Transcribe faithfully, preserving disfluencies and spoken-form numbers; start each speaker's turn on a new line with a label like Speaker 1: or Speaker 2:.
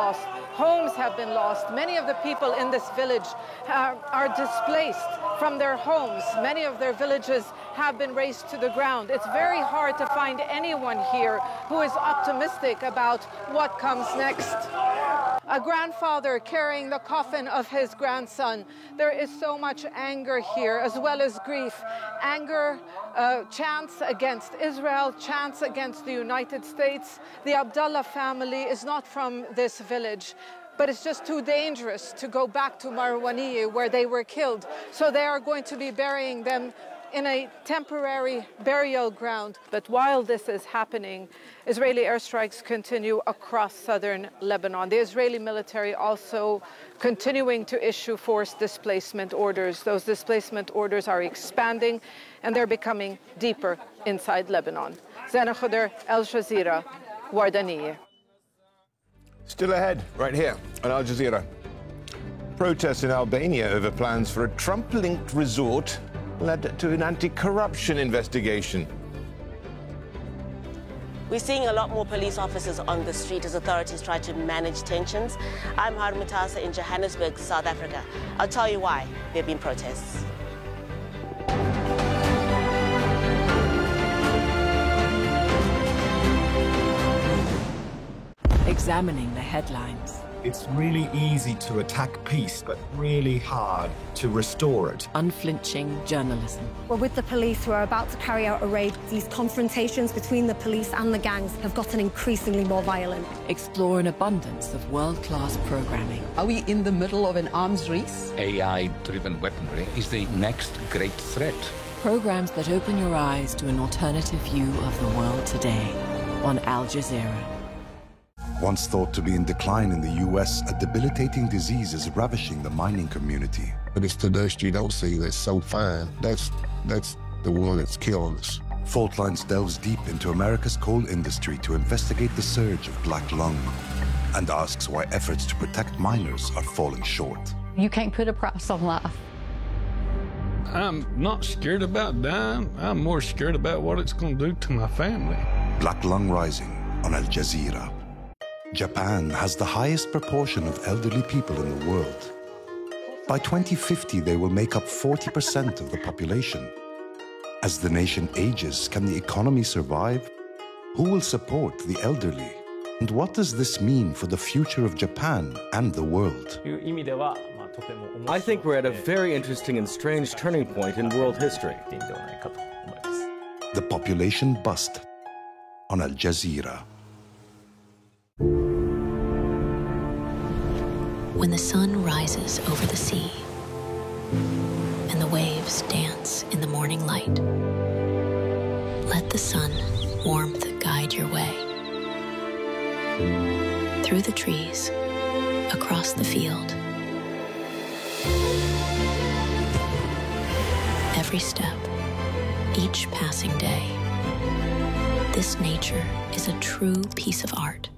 Speaker 1: lost. Homes have been lost. Many of the people in this village uh, are displaced from their homes. Many of their villages have been razed to the ground. It's very hard to find anyone here who is optimistic about what comes next. A grandfather carrying the coffin of his grandson. There is so much anger here, as well as grief. Anger, uh, chants against Israel, chants against the United States. The Abdullah family is not from this village, but it's just too dangerous to go back to Marwaniye, where they were killed. So they are going to be burying them in a temporary burial ground. But while this is happening, Israeli airstrikes continue across southern Lebanon. The Israeli military also continuing to issue forced displacement orders. Those displacement orders are expanding and they're becoming deeper inside Lebanon. Zana Khuder, Al Jazeera, Wardaniye.
Speaker 2: Still ahead, right here on Al Jazeera. Protests in Albania over plans for a Trump-linked resort led to an anti-corruption investigation.
Speaker 3: We're seeing a lot more police officers on the street as authorities try to manage tensions. I'm Harmatasa in Johannesburg, South Africa. I'll tell you why there have been protests.
Speaker 4: Examining the headlines.
Speaker 5: It's really easy to attack peace, but really hard to restore it.
Speaker 4: Unflinching journalism.
Speaker 6: Well, with the police who are about to carry out a raid, these confrontations between the police and the gangs have gotten increasingly more violent.
Speaker 4: Explore an abundance of world-class programming.
Speaker 7: Are we in the middle of an arms race?
Speaker 8: A I-driven weaponry is the next great threat.
Speaker 4: Programs that open your eyes to an alternative view of the world today on Al Jazeera.
Speaker 9: Once thought to be in decline in the U S, a debilitating disease is ravishing the mining community.
Speaker 10: But it's the dust you don't see that's so fine. That's, that's the one that's killing us.
Speaker 9: Fault Lines delves deep into America's coal industry to investigate the surge of black lung and asks why efforts to protect miners are falling short.
Speaker 11: You can't put a price on life.
Speaker 12: I'm not scared about dying. I'm more scared about what it's going to do to my family.
Speaker 9: Black Lung Rising on Al Jazeera. Japan has the highest proportion of elderly people in the world. By twenty fifty, they will make up forty percent of the population. As the nation ages, can the economy survive? Who will support the elderly? And what does this mean for the future of Japan and the world?
Speaker 13: I think we're at a very interesting and strange turning point in world history.
Speaker 9: The Population Bust on Al Jazeera.
Speaker 14: When the sun rises over the sea and the waves dance in the morning light, let the sun warmth guide your way. Through the trees, across the field. Every step, each passing day. This nature is a true piece of art.